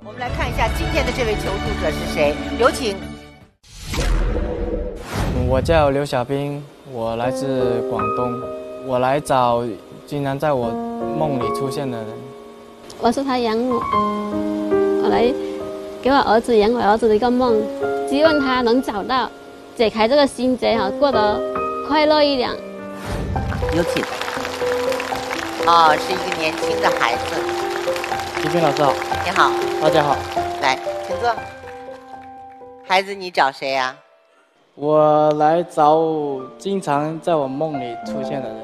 我们来看一下今天的这位求助者是谁，有请。 我叫刘小兵，我来自广东，我来找经常在我梦里出现的人。 我是他养我，我来给我儿子圆我儿子的一个梦，希望他能找到解开这个心结，过得快乐一点。 有请。是一个年轻的孩子。 李斌老师好。 你好。 大家好。 来，请坐。孩子，你找谁呀？ 我来找经常在我梦里出现的人。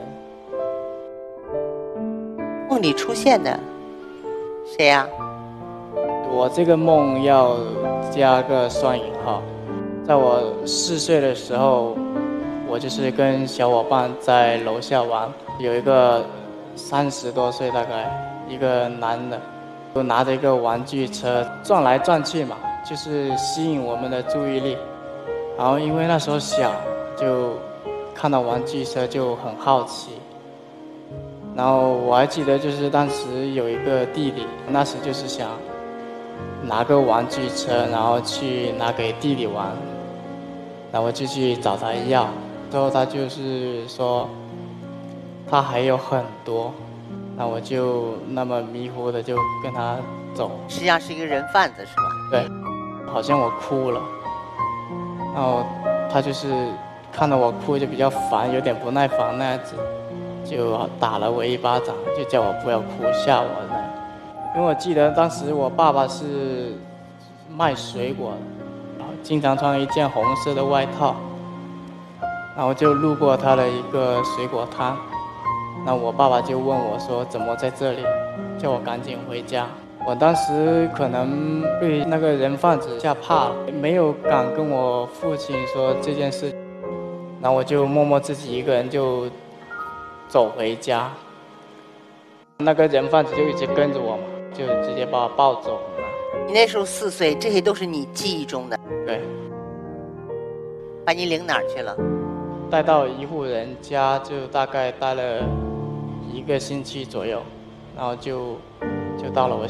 梦里出现的谁呀？ 我这个梦要加个双引号。在我4岁的时候，我就是跟小伙伴在楼下玩，有一个30多岁大概一个男的，就拿着一个玩具车转来转去嘛，就是吸引我们的注意力。然后因为那时候小，就看到玩具车就很好奇。然后我还记得，就是当时有一个弟弟，那时就是想拿个玩具车，然后去拿给弟弟玩，然后我就去找他要，之后他就是说他还有很多，那我就那么迷糊的就跟他走。 实际上是一个人贩子是吧？ 对，好像我哭了，然后他就是看到我哭就比较烦，有点不耐烦那样子，就打了我一巴掌，就叫我不要哭，吓我那样。因为我记得当时我爸爸是卖水果的，然后经常穿一件红色的外套，然后就路过他的一个水果摊，那我爸爸就问我说怎么在这里，叫我赶紧回家。我当时可能被那个人贩子吓怕了，没有敢跟我父亲说这件事，然后我就默默自己一个人就走回家。那个人贩子就一直跟着我嘛，就直接把我抱走了。 你那时候4岁，这些都是你记忆中的。 对。 把你领哪儿去了？ 带到一户人家，就大概待了1个星期左右，然后就到了我